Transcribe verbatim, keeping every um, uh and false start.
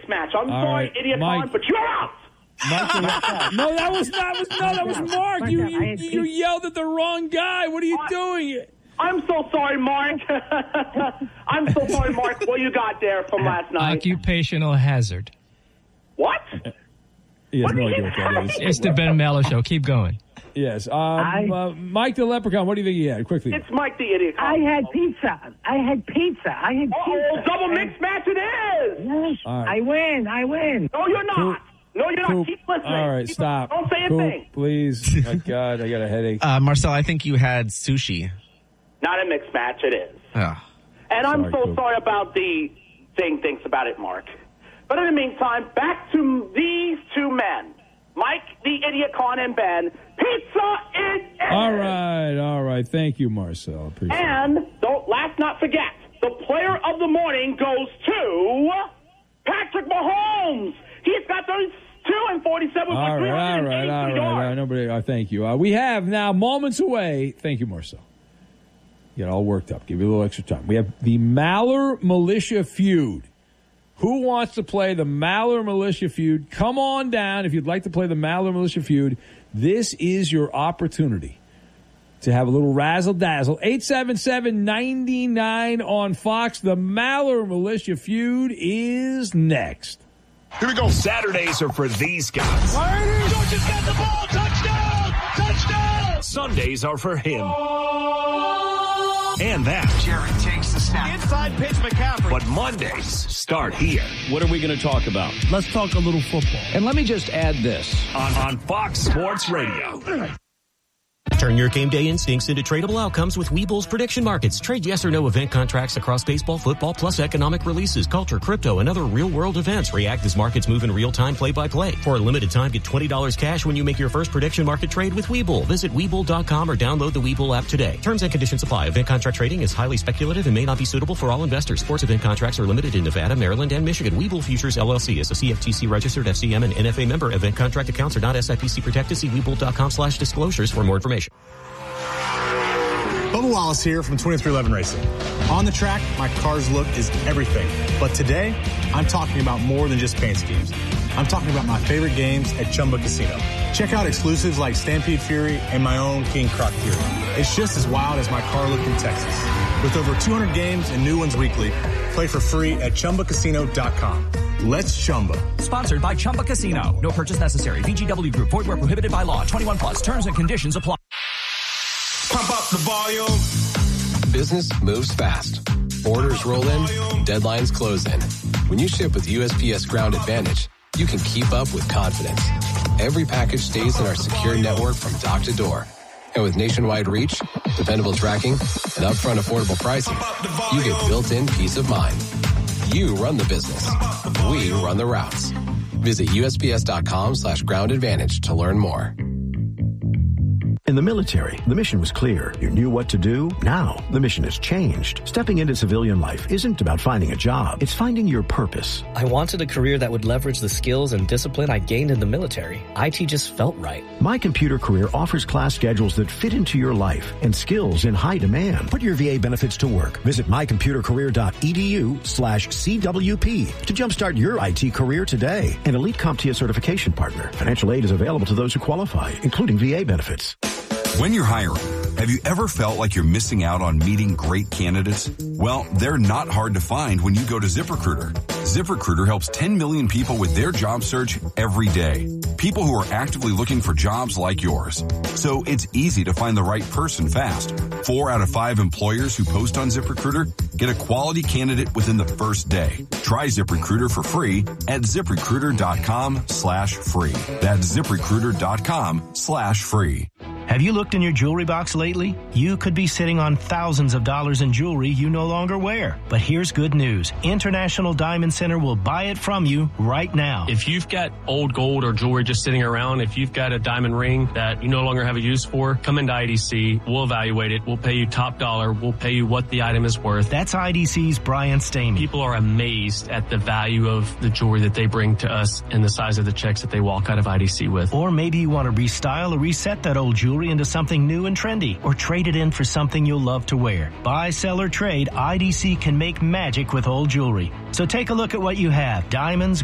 mixed match. I'm All sorry, right, idiot, Mike. Con, but you're out. Mike, no, that was not. Was, no, that was Mark. You, you you yelled at the wrong guy. What are you doing? I'm so sorry, Mark. I'm so sorry, Mark. What you got there from last night? Occupational hazard. What? He has What no did idea you what that is. say? It's the Ben Maller Show. Keep going. Yes. Um, uh, Mike the Leprechaun, what do you think he had? Quickly. It's Mike the idiot. I had pizza. I had pizza. I had Oh, pizza. double mixed match it is. Yes, All right. I win. I win. No, you're not. Coop. No, you're not. Coop. Keep listening. All right, Keep stop. Don't say a Coop, thing. please. My God, I got a headache. Uh, Marcel, I think you had sushi. Not a mixed match, it is. Oh. And I'm Sorry, so Coop. sorry about the thing thinks about it, Mark. But in the meantime, back to these two men, Mike the idiot, Con, and Ben. Pizza it is. All right, all right. Thank you, Marcel. Appreciate it. And don't last not forget, the player of the morning goes to Patrick Mahomes. He's got thirty-two and forty-seven All for right, all right, all right, all right. Nobody, uh, thank you. Uh, we have now moments away. Thank you, Marcel. You got all worked up. Give you a little extra time. We have the Maller Militia Feud. Who wants to play the Maller Militia Feud? Come on down if you'd like to play the Maller Militia Feud. This is your opportunity to have a little razzle-dazzle. eight seven seven, nine nine on Fox. The Maller Militia Feud is next. Here we go. Saturdays are for these guys. Georgia's got the ball. Touchdown! Touchdown! Sundays are for him. And that. Jared takes the snap. Inside pitch, McCaffrey. But Mondays start here. What are we going to talk about? Let's talk a little football. And let me just add this. On, on Fox Sports Radio. Turn your game day instincts into tradable outcomes with Webull's prediction markets. Trade yes or no event contracts across baseball, football, plus economic releases, culture, crypto, and other real-world events. React as markets move in real time, play-by-play. For a limited time, get twenty dollars cash when you make your first prediction market trade with Webull. Visit Webull dot com or download the Webull app today. Terms and conditions apply. Event contract trading is highly speculative and may not be suitable for all investors. Sports event contracts are limited in Nevada, Maryland, and Michigan. Webull Futures, L L C is a C F T C registered F C M and N F A member. Event contract accounts are not S I P C protected. See Webull dot com slash disclosures for more information. Bubba Wallace here from twenty-three eleven Racing. On the track, my car's look is everything. But today, I'm talking about more than just paint schemes. I'm talking about my favorite games at Chumba Casino. Check out exclusives like Stampede Fury and my own King Croc Fury. It's just as wild as my car look in Texas. With over two hundred games and new ones weekly, play for free at Chumba Casino dot com. Let's Chumba. Sponsored by Chumba Casino. No purchase necessary. V G W Group. Void where prohibited by law. twenty-one plus. Terms and conditions apply. Pump up the volume. Business moves fast. Orders roll in, deadlines close in. When you ship with U S P S Ground Advantage, you can keep up with confidence. Every package stays in our secure network from dock to door. And with nationwide reach, dependable tracking, and upfront affordable pricing, you get built-in peace of mind. You run the business. We run the routes. Visit U S P S dot com slash ground advantage to learn more. In the military, the mission was clear. You knew what to do. Now, the mission has changed. Stepping into civilian life isn't about finding a job. It's finding your purpose. I wanted a career that would leverage the skills and discipline I gained in the military. I T just felt right. My Computer Career offers class schedules that fit into your life and skills in high demand. Put your V A benefits to work. Visit my computer career dot e d u slash C W P to jumpstart your I T career today. An elite CompTIA certification partner. Financial aid is available to those who qualify, including V A benefits. When you're hiring, have you ever felt like you're missing out on meeting great candidates? Well, they're not hard to find when you go to ZipRecruiter. ZipRecruiter helps ten million people with their job search every day. People who are actively looking for jobs like yours. So it's easy to find the right person fast. Four out of five employers who post on ZipRecruiter get a quality candidate within the first day. Try ZipRecruiter for free at ZipRecruiter dot com slash free. That's ZipRecruiter dot com slash free. Have you looked in your jewelry box lately? You could be sitting on thousands of dollars in jewelry you no longer wear. But here's good news. International Diamond Center will buy it from you right now. If you've got old gold or jewelry just sitting around, if you've got a diamond ring that you no longer have a use for, come into I D C. We'll evaluate it. We'll pay you top dollar. We'll pay you what the item is worth. That's I D C's Brian Stamey. People are amazed at the value of the jewelry that they bring to us and the size of the checks that they walk out of I D C with. Or maybe you want to restyle or reset that old jewelry into something new and trendy, or trade it in for something you'll love to wear. Buy, sell, or trade, I D C can make magic with old jewelry. So take a look at what you have. Diamonds,